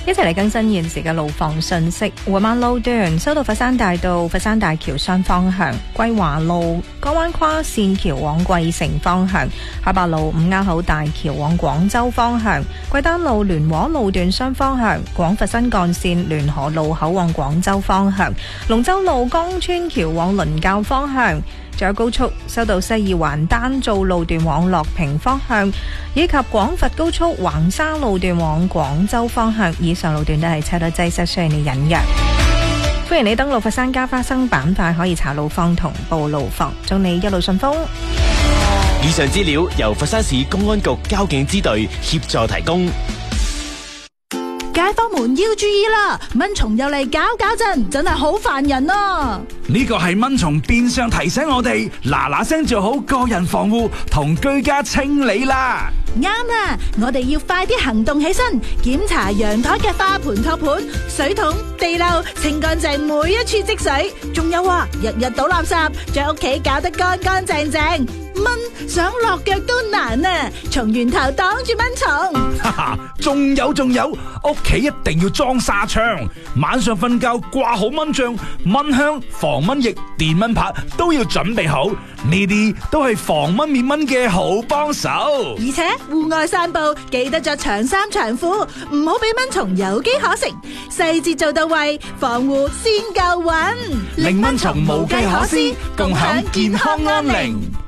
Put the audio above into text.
一齊嚟更新現時嘅路況信息。緩慢路段收到佛山大道、佛山大橋雙方向、歸華路、江灣跨線橋往桂城方向、海白路五鴉口大橋往廣州方向、桂丹路聯和路段雙方向、廣佛新幹線聯河路口往廣州方向、龍舟路江村橋往倫教方向。仲有高速收到西二環丹灶路段往樂平方向，以及廣佛高速橫沙路段往廣州方向，以上路段都係車多擠塞，需要你忍讓。歡迎你登錄佛山加花生板塊，可以查路況同報路況，祝你一路順風。 以上資料由佛山市公安局交警支隊協助提供。 街坊們要注意啦，蚊蟲又嚟搞震，真係好煩人啊！ 呢個係蚊蟲變相提醒我哋嗱聲做好個人防護同居家清理啦。 啱啦，我哋要快啲行動起身，檢查陽台嘅花盆托盤、水桶、地漏，清乾淨每一處積水。仲有啊，日日倒垃圾，將屋企搞得乾乾淨淨。蚊想落腳都難啊！從源頭擋住蚊蟲。 哈哈，仲有，屋企一定要裝紗窗，晚上瞓覺掛好蚊帳、蚊香、防蚊液、電蚊拍都要準備好，呢啲都係防蚊滅蚊嘅好幫手。 而且戶外散步記得着長衫長褲，唔好俾蚊蟲有機可乘，細節做到位，防護先夠穩， 令蚊蟲無計可施，共享健康安寧。